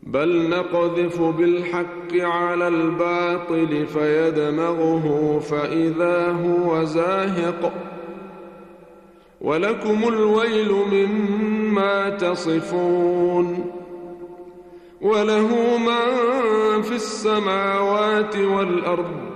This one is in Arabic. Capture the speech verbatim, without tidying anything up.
بل نقذف بالحق على الباطل فيدمغه فإذا هو زاهق ولكم الويل مما تصفون وله من في السماوات والأرض